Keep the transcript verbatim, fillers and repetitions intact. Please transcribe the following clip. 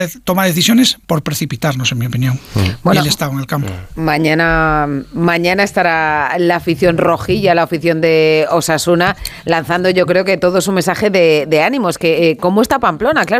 toma decisiones por precipitarnos, en mi opinión. Bueno, y el estado en el campo. Mañana, mañana estará la afición rojilla, la afición de Osasuna, lanzando yo creo que todo su mensaje de, de ánimos. Que, eh, ¿Cómo está Pamplona? Claro.